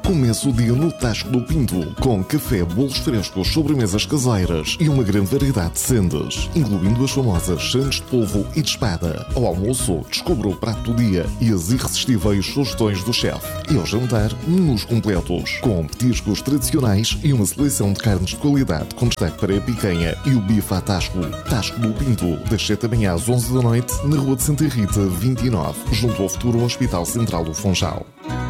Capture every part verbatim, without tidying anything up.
Começa o dia no Tasco do Pinto, com café, bolos frescos, sobremesas caseiras e uma grande variedade de sendas, incluindo as famosas sandes de polvo e de espada. Ao almoço, descubra o prato do dia e as irresistíveis sugestões do chefe. E ao jantar, menus completos, com petiscos tradicionais e uma seleção de carnes de qualidade, com destaque para a picanha e o bife à Tasco. Tasco do Pinto, das sete da manhã às onze da noite, na Rua de Santa Rita, vinte e nove, junto ao futuro Hospital Central do Funchal.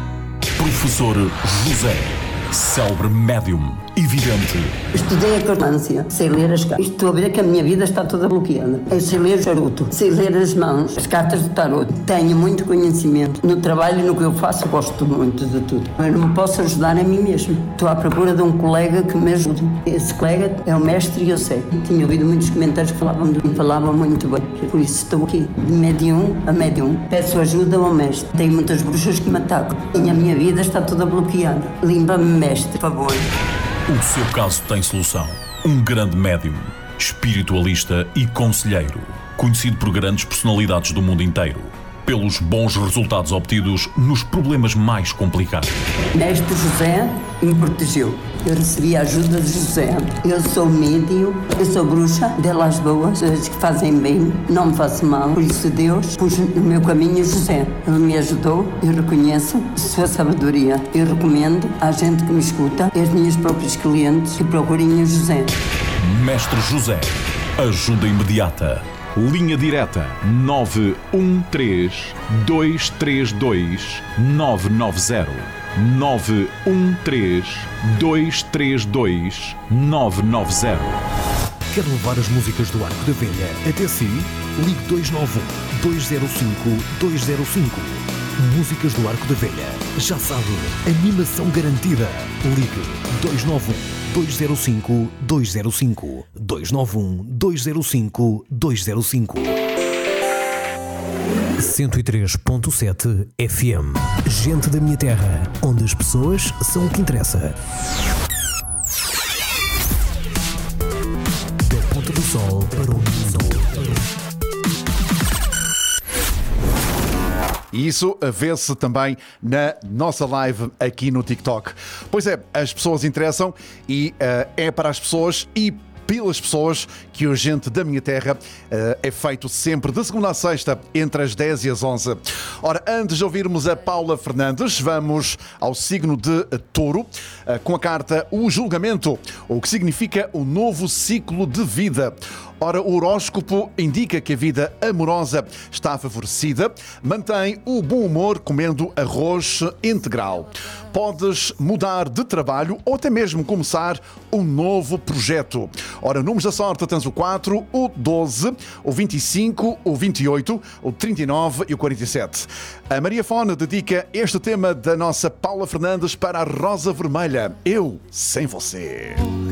Professor José, célebre médium e vidente. Estudei a cartância, sei ler as cartas. Estou a ver que a minha vida está toda bloqueada. Eu sei ler o charuto, sei ler as mãos, as cartas do tarot. Tenho muito conhecimento. No trabalho e no que eu faço, gosto muito de tudo. Eu não me posso ajudar a mim mesmo. Estou à procura de um colega que me ajude. Esse colega é o mestre e eu sei. Tinha ouvido muitos comentários que falavam de mim, falavam muito bem. Por isso estou aqui, de médium a médium. Peço ajuda ao mestre. Tenho muitas bruxas que me atacam. E a minha vida está toda bloqueada. Limpa-me, mestre, por favor. O seu caso tem solução. Um grande médium, espiritualista e conselheiro, conhecido por grandes personalidades do mundo inteiro, pelos bons resultados obtidos nos problemas mais complicados. Mestre José me protegeu. Eu recebi a ajuda de José. Eu sou médium, eu sou bruxa, delas boas, as que fazem bem, não me faço mal. Por isso Deus pôs no meu caminho José. Ele me ajudou, eu reconheço sua sabedoria. Eu recomendo à gente que me escuta, aos meus próprios clientes, que procurem o José. Mestre José, ajuda imediata. Linha direta nove um três, dois três dois, nove nove zero. nove um três, dois três dois, nove nove zero. Quer levar as músicas do Arco da Velha até si? Ligue dois nove um, dois zero cinco, dois zero cinco. Músicas do Arco da Velha. Já sabe, animação garantida. Ligue dois nove um, dois zero cinco, dois zero cinco. dois nove um, dois zero cinco, dois zero cinco. cento e três ponto sete F M. Gente da minha terra, onde as pessoas são o que interessa. Da Ponta do Sol para o mundo. E isso vê-se também na nossa live aqui no TikTok. Pois é, as pessoas interessam e uh, é para as pessoas e pelas pessoas que o Gente da Minha Terra uh, é feito sempre de segunda a sexta, entre as dez e as onze. Ora, antes de ouvirmos a Paula Fernandes, vamos ao signo de Touro, uh, com a carta O Julgamento, o que significa o novo ciclo de vida. Ora, o horóscopo indica que a vida amorosa está favorecida, mantém o bom humor comendo arroz integral. Podes mudar de trabalho ou até mesmo começar um novo projeto. Ora, números da sorte tens o quatro, o doze, o vinte e cinco, o vinte e oito, o trinta e nove e o quarenta e sete. A Maria Fona dedica este tema da nossa Paula Fernandes para a Rosa Vermelha. Eu sem você.